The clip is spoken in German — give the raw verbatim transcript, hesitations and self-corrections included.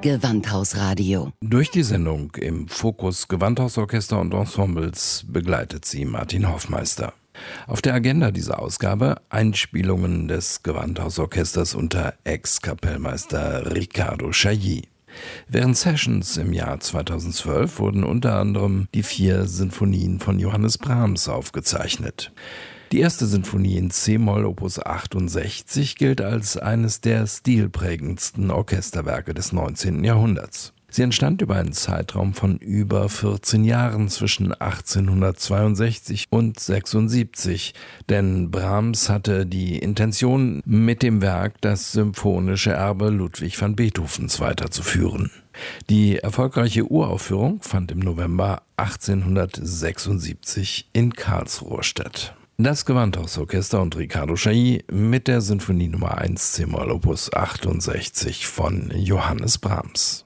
Gewandhausradio. Durch die Sendung im Fokus Gewandhausorchester und Ensembles begleitet sie Martin Hoffmeister. Auf der Agenda dieser Ausgabe Einspielungen des Gewandhausorchesters unter Ex-Kapellmeister Riccardo Chailly. Während Sessions im Jahr zweitausendzwölf wurden unter anderem die vier Sinfonien von Johannes Brahms aufgezeichnet. Die erste Sinfonie in C-Moll Opus achtundsechzig gilt als eines der stilprägendsten Orchesterwerke des neunzehnten Jahrhunderts. Sie entstand über einen Zeitraum von über vierzehn Jahren zwischen achtzehnhundertzweiundsechzig und sechsundsiebzig, denn Brahms hatte die Intention, mit dem Werk das symphonische Erbe Ludwig van Beethovens weiterzuführen. Die erfolgreiche Uraufführung fand im November achtzehnhundertsechsundsiebzig in Karlsruhe statt. Das Gewandhausorchester und Riccardo Chailly mit der Sinfonie Nummer eins C-Moll Opus achtundsechzig von Johannes Brahms.